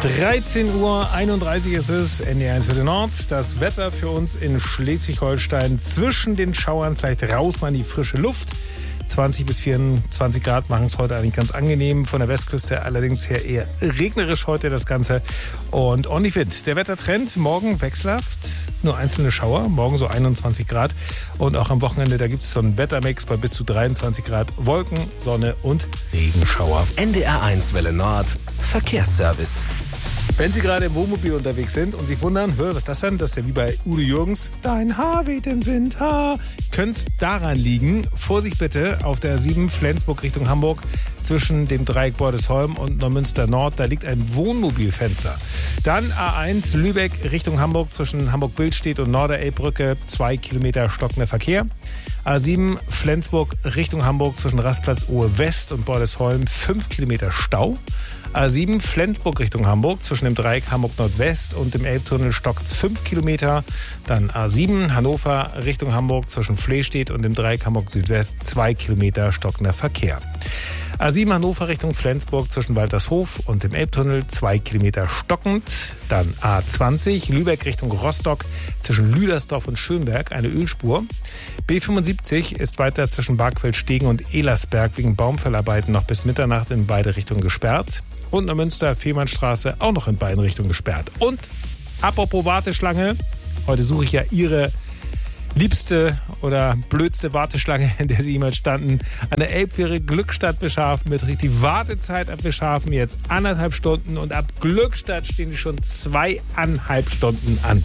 13:31 Uhr ist es, NDR1 Welle Nord. Das Wetter für uns in Schleswig-Holstein zwischen den Schauern, vielleicht raus mal in die frische Luft. 20 bis 24 Grad machen es heute eigentlich ganz angenehm. Von der Westküste allerdings her eher regnerisch heute das Ganze. Und ordentlich Wind. Der Wettertrend morgen wechselhaft. Nur einzelne Schauer. Morgen so 21 Grad. Und auch am Wochenende, da gibt es so einen Wettermix bei bis zu 23 Grad. Wolken, Sonne und Regenschauer. NDR1 Welle Nord. Verkehrsservice. Wenn Sie gerade im Wohnmobil unterwegs sind und sich wundern, was ist das denn? Das ist ja wie bei Udo Jürgens. Dein Haar weht im Wind, könnte es daran liegen. Vorsicht bitte auf der 7 Flensburg Richtung Hamburg zwischen dem Dreieck Bordesholm und Neumünster Nord. Da liegt ein Wohnmobilfenster. Dann A1 Lübeck Richtung Hamburg zwischen Hamburg-Billstedt und Norderelbbrücke. 2 Kilometer stockender Verkehr. A7 Flensburg Richtung Hamburg zwischen Rastplatz Ohe West und Bordesholm 5 Kilometer Stau. A7 Flensburg Richtung Hamburg zwischen dem Dreieck Hamburg Nordwest und dem Elbtunnel stockt 5 Kilometer. Dann A7 Hannover Richtung Hamburg zwischen Flehstedt und dem Dreieck Hamburg Südwest 2 Kilometer stockender Verkehr. A7 Hannover Richtung Flensburg zwischen Waltershof und dem Elbtunnel 2 Kilometer stockend. Dann A20 Lübeck Richtung Rostock zwischen Lüdersdorf und Schönberg eine Ölspur. B75 ist weiter zwischen Bargfeld-Stegen und Elersberg wegen Baumfellarbeiten noch bis Mitternacht in beide Richtungen gesperrt. Und Neumünster-Fehmarnstraße auch noch in beiden Richtungen gesperrt. Und apropos Warteschlange, heute suche ich ja Ihre liebste oder blödste Warteschlange, in der Sie jemals standen. An der Elbfähre Glückstadt Beschafen beträgt die Wartezeit ab Beschafen jetzt 1,5 Stunden und ab Glückstadt stehen die schon 2,5 Stunden an.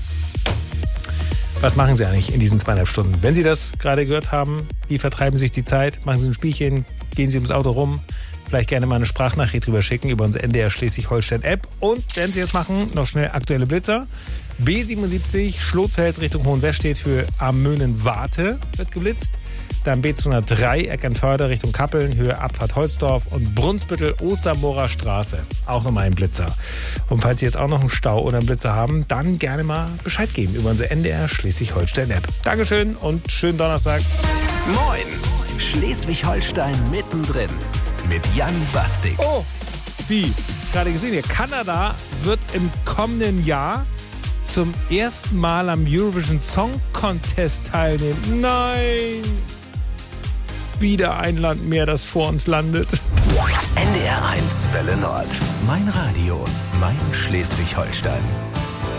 Was machen Sie eigentlich in diesen 2,5 Stunden? Wenn Sie das gerade gehört haben, wie vertreiben Sie sich die Zeit? Machen Sie ein Spielchen? Gehen Sie ums Auto rum? Vielleicht gerne mal eine Sprachnachricht drüber schicken über unsere NDR Schleswig-Holstein-App. Und wenn Sie es machen, noch schnell aktuelle Blitzer. B77 Schlotfeld Richtung Hohenwestedt Höhe Amönen-Warte wird geblitzt. Dann B203 Eckernförde Richtung Kappeln Höhe Abfahrt Holzdorf und Brunsbüttel Ostermoorer Straße. Auch nochmal ein Blitzer. Und falls Sie jetzt auch noch einen Stau oder einen Blitzer haben, dann gerne mal Bescheid geben über unsere NDR Schleswig-Holstein-App. Dankeschön und schönen Donnerstag. Moin! Schleswig-Holstein mittendrin. Mit Jan Bastik. Oh, wie? Gerade gesehen hier. Kanada wird im kommenden Jahr zum ersten Mal am Eurovision Song Contest teilnehmen. Nein! Wieder ein Land mehr, das vor uns landet. NDR1 Welle Nord. Mein Radio, mein Schleswig-Holstein.